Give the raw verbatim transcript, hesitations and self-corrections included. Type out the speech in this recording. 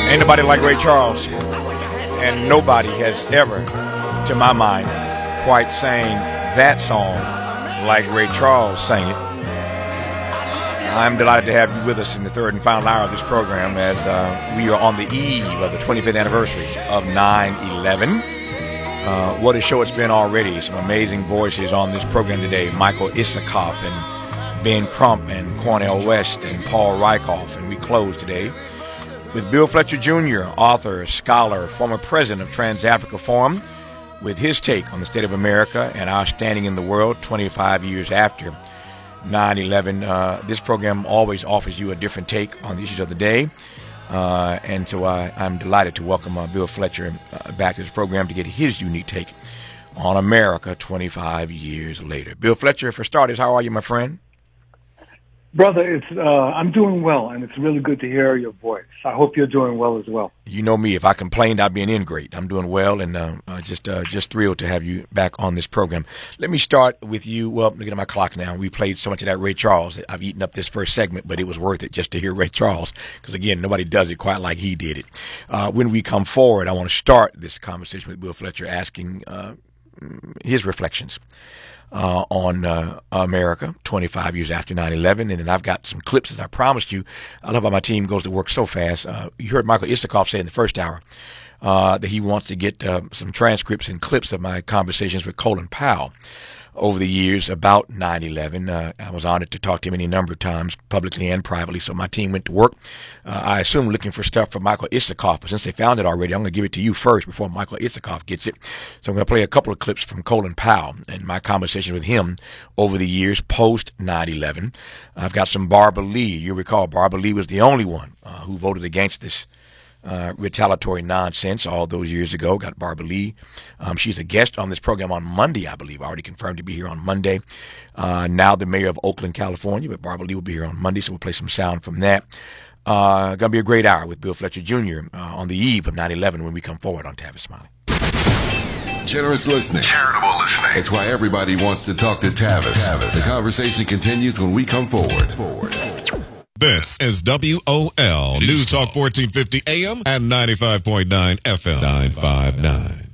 Ain't nobody like Ray Charles, and nobody has ever, to my mind, quite sang that song like Ray Charles sang it. I'm delighted to have you with us in the third and final hour of this program as uh, we are on the eve of the twenty-fifth anniversary of nine eleven. Uh, what a show it's been already. Some amazing voices on this program today. Michael Isikoff and Ben Crump and Cornel West and Paul Rieckhoff. And we close today with Bill Fletcher Junior, author, scholar, former president of Trans-Africa Forum, with his take on the state of America and our standing in the world twenty-five years after nine eleven. Uh, this program always offers you a different take on the issues of the day. Uh, and so I, I'm delighted to welcome uh, Bill Fletcher uh, back to this program to get his unique take on America twenty-five years later. Bill Fletcher, for starters, how are you, my friend? Brother, it's uh, I'm doing well, and it's really good to hear your voice. I hope you're doing well as well. You know me. If I complained, I'd be an ingrate. I'm doing well, and uh, uh, just uh, just thrilled to have you back on this program. Let me start with you. Well, looking at my clock now, we played so much of that Ray Charles. I've eaten up this first segment, but it was worth it just to hear Ray Charles, because, again, nobody does it quite like he did it. Uh, when we come forward, I want to start this conversation with Bill Fletcher asking uh, his reflections Uh, on uh, America twenty-five years after nine eleven. And then I've got some clips, as I promised you. I love how my team goes to work so fast. Uh, you heard Michael Isikoff say in the first hour uh, that he wants to get uh, some transcripts and clips of my conversations with Colin Powell over the years about nine eleven. Uh, I was honored to talk to him any number of times, publicly and privately, so my team went to work. Uh, I assume looking for stuff from Michael Isikoff, but since they found it already, I'm going to give it to you first before Michael Isikoff gets it. So I'm going to play a couple of clips from Colin Powell and my conversation with him over the years post nine eleven. I've got some Barbara Lee. You recall Barbara Lee was the only one uh, who voted against this Uh, retaliatory nonsense all those years ago. Got Barbara Lee. Um, she's a guest on this program on Monday, I believe. Already confirmed to be here on Monday. Uh, now the mayor of Oakland, California, but Barbara Lee will be here on Monday, so we'll play some sound from that. Uh, going to be a great hour with Bill Fletcher Junior Uh, on the eve of nine eleven when we come forward on Tavis Smiley. Generous listening. Charitable listening. It's why everybody wants to talk to Tavis. Tavis. The conversation continues when we come forward. Forward. This is W O L News Talk fourteen fifty A M and ninety-five point nine F M. nine five nine.